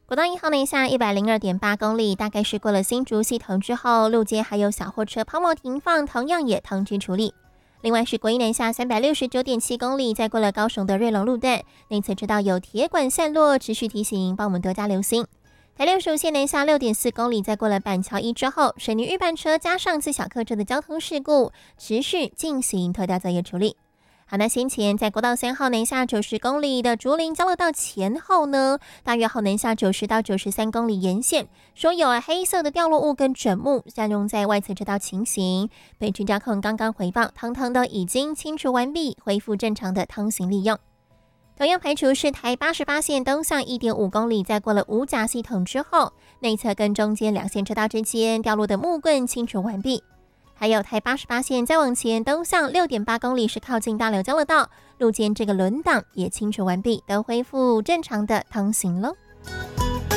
国道1号南下102.8公里，大概是过了新竹系统之后，路肩还有小货车抛锚停放，同样也通知处理。另外是国一南下369.7公里，在过了高雄的瑞隆路段，内侧知道有铁管散落，持续提醒，帮我们多加留心。台65线南下6.4公里，在过了板桥一之后，水泥预拌车加上自小客车的交通事故，持续进行拖吊作业处理。好，那先前在国道3号南下90公里的竹林交流道前后呢，大约后南下90到93公里沿线，所有黑色的掉落物跟枕木占用在外侧车道情形，北区交控刚刚回报，通通都已经清除完毕，恢复正常的通行利用。同样排除是台88线东向1.5公里，在过了五甲系统之后，内侧跟中间两线车道之间掉落的木棍清除完毕。还有台88线再往前东向6.8公里，是靠近大柳交流道，路肩这个轮挡也清除完毕，都恢复正常的通行了。